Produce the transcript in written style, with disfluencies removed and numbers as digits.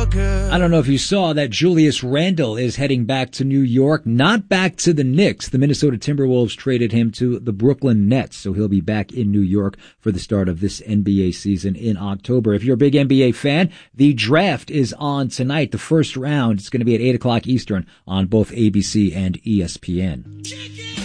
I don't know if you saw that Julius Randle is heading back to New York, not back to the Knicks. The Minnesota Timberwolves traded him to the Brooklyn Nets, so he'll be back in New York for the start of this NBA season in October. If you're a big NBA fan, the draft is on tonight. The first round is going to be at 8 o'clock Eastern on both ABC and ESPN.